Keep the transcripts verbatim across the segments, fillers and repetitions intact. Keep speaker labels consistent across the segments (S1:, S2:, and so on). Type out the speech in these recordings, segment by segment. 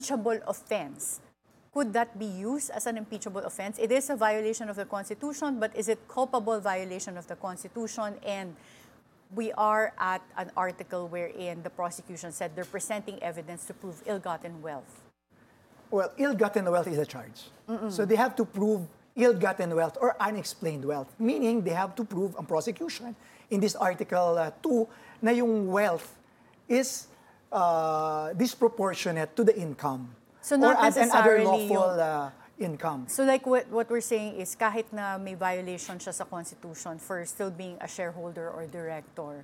S1: impeachable offense. Could that be used as an impeachable offense? It is a violation of the Constitution, but is it culpable violation of the Constitution? And we are at an article wherein the prosecution said they're presenting evidence to prove ill-gotten wealth.
S2: Well, ill-gotten wealth is a charge. Mm-mm. So they have to prove ill-gotten wealth or unexplained wealth, meaning they have to prove ang prosecution in this Article uh, two na yung wealth is uh, disproportionate to the income.
S1: So not
S2: or
S1: necessarily
S2: another lawful
S1: yung,
S2: uh, income.
S1: So like what, what we're saying is kahit na may violation siya sa Constitution for still being a shareholder or director,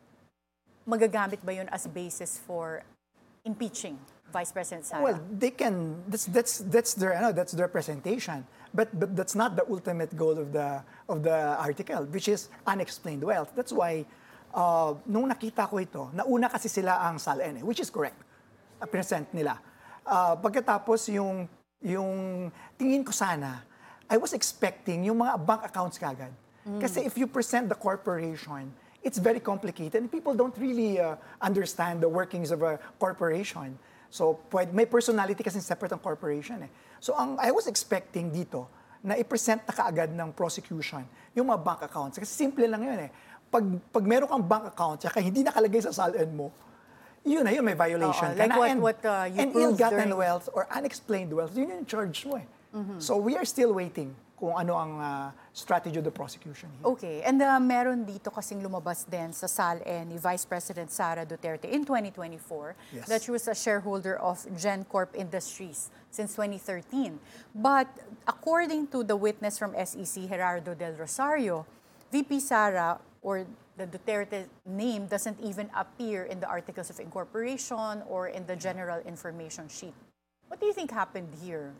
S1: magagamit ba yun as basis for impeaching Vice President Sara?
S2: Well, they can. That's that's that's their ano, that's their presentation. But but that's not the ultimate goal of the of the article, which is unexplained wealth. That's why uh, nung nakita ko ito, nauna kasi sila ang S A L-N, which is correct. Uh, present nila. Uh, pagkatapos yung yung tingin ko sana, I was expecting yung mga bank accounts kagad. Mm. Kasi if you present the corporation, it's very complicated and people don't really uh, understand the workings of a corporation. So, may personality kasi separate ang corporation eh. So, ang I was expecting dito na i-present na kaagad ng prosecution yung mga bank accounts. Kasi simple lang yun eh. Pag, pag meron kang bank account, saka hindi nakalagay sa S A L-N mo, yun na yun, may violation.
S1: Uh-oh. Like
S2: na.
S1: what,
S2: and,
S1: what uh, you
S2: and ill-gotten wealth or unexplained wealth, yun yung charge mo eh. Mm-hmm. So, we are still waiting kung ano ang uh, strategy of the prosecution here.
S1: Okay. And uh, meron dito kasing lumabas din sa S A L-N ni Vice President Sara Duterte in twenty twenty-four yes. that she was a shareholder of GenCorp Industries since twenty thirteen. But according to the witness from S E C, Gerardo Del Rosario, V P Sara or the Duterte name doesn't even appear in the Articles of Incorporation or in the General Information Sheet. What do you think happened here?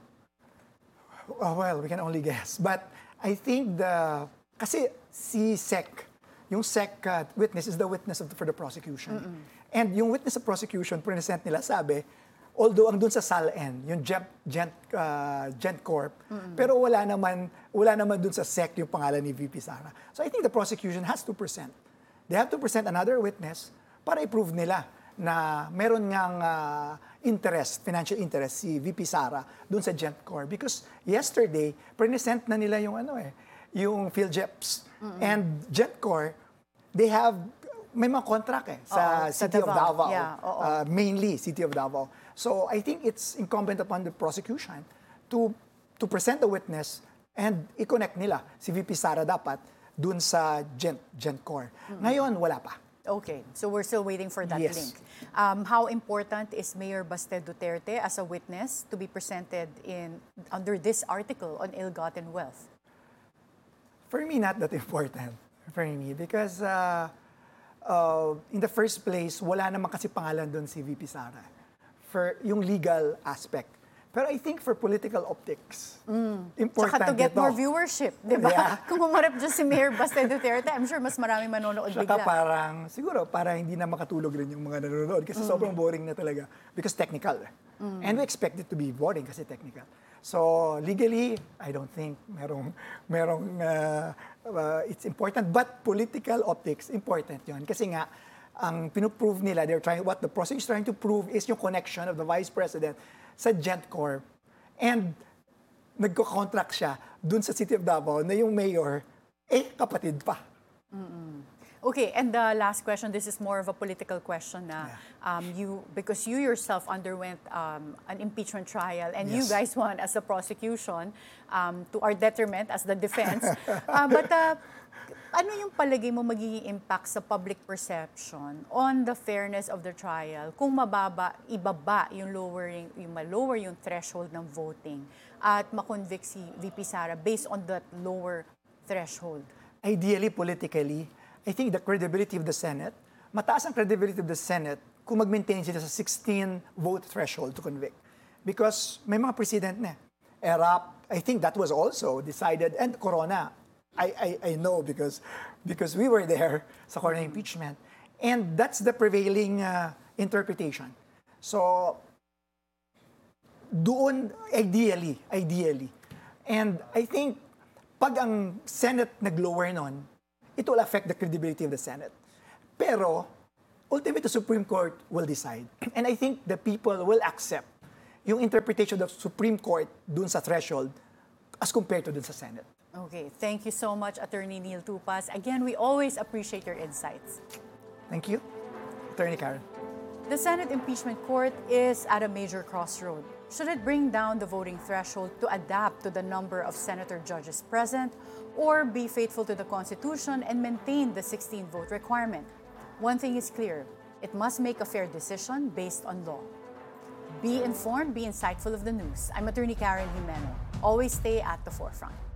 S2: Uh, well, we can only guess. But I think the... Kasi si S E C, yung S E C uh, witness is the witness of the, for the prosecution. Mm-mm. And yung witness of prosecution, present nila, sabi, although ang dun sa S A L-N, yung Gent, Gent, uh, GenCorp, mm-mm. pero wala naman, wala naman dun sa S E C yung pangalan ni V P Sara. So I think the prosecution has to present. They have to present another witness para i-prove nila na meron ngang uh, interest, financial interest si V P Sara dun sa GenCorp. Because yesterday, present na nila yung ano eh, yung PhilJeps. Mm-hmm. And GenCorp, they have, may mga contract eh, sa
S1: Oo,
S2: City
S1: sa
S2: of
S1: Davao.
S2: Davao.
S1: Yeah,
S2: uh, mainly City of Davao. So I think it's incumbent upon the prosecution to to present a witness and i-connect nila si V P Sara dapat dun sa Gen, GenCorp. Mm-hmm. Ngayon, wala pa.
S1: Okay, so we're still waiting for that
S2: yes.
S1: link. Um, how important is Mayor Baste Duterte as a witness to be presented in under this article on ill-gotten wealth?
S2: For me, not that important. For me, because uh, uh, in the first place, wala naman kasi pangalan doon si V P Sara for yung legal aspect. Pero I think for political optics, mm. important
S1: Saka to get
S2: ito.
S1: more viewership, di ba?
S2: Yeah.
S1: Kung umarap dyan si Mayor Baste Duterte, I'm sure mas marami manonood
S2: Saka
S1: bigla.
S2: parang, siguro, para hindi na makatulog rin yung mga nanonood kasi mm. sobrang boring na talaga because technical. Mm. And we expect it to be boring kasi technical. So, legally, I don't think merong, merong uh, uh, it's important. But political optics, important yun. Kasi nga, ang pinuprove nila, they're trying, what the prosecution is trying to prove is yung connection of the Vice President sa GenCorp. And nagko-contract siya dun sa City of Davao na yung mayor, eh, kapatid pa.
S1: Mm-mm. Okay, and the last question, this is more of a political question na yeah. um, you, because you yourself underwent um, an impeachment trial and yes. you guys won as the prosecution um, to our detriment as the defense. uh, but uh, ano yung palagay mo magiging impact sa public perception on the fairness of the trial kung mababa, ibaba yung lowering, yung ma-lower yung threshold ng voting at makonvict si V P Sara based on that lower threshold?
S2: Ideally, politically, I think the credibility of the Senate, mataas ang credibility of the Senate kung mag-maintain sila sa sixteen vote threshold to convict. Because may mga president na. E R A P, I think that was also decided, and Corona, I, I, I know because, because we were there sa Corona impeachment. And that's the prevailing uh, interpretation. So, doon, ideally, ideally. And I think, pag ang Senate nag-lower nun, it will affect the credibility of the Senate. Pero, ultimately, the Supreme Court will decide. And I think the people will accept yung interpretation of the Supreme Court dun sa threshold as compared to dun sa Senate.
S1: Okay, thank you so much, Attorney Neil Tupas. Again, we always appreciate your insights.
S2: Thank you, Attorney Karen.
S1: The Senate Impeachment Court is at a major crossroad. Should it bring down the voting threshold to adapt to the number of senator judges present, or be faithful to the Constitution and maintain the sixteen vote requirement? One thing is clear, it must make a fair decision based on law. Be informed, be insightful of the news. I'm Attorney Karen Jimeno. Always stay at the forefront.